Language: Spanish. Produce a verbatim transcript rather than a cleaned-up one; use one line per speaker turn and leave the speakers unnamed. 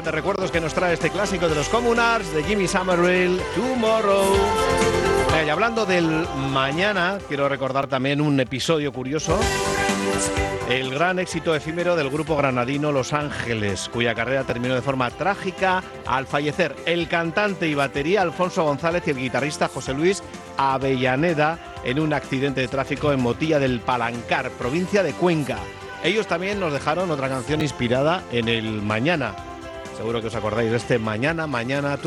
de recuerdos que nos trae este clásico de los Communards, de Jimmy Somerville, Tomorrow. Y hablando del mañana, quiero recordar también un episodio curioso. El gran éxito efímero del grupo granadino Los Ángeles, cuya carrera terminó de forma trágica al fallecer el cantante y batería Alfonso González y el guitarrista José Luis Avellaneda en un accidente de tráfico en Motilla del Palancar, provincia de Cuenca. Ellos también nos dejaron otra canción inspirada en el mañana. Seguro que os acordáis de este Mañana, Mañana.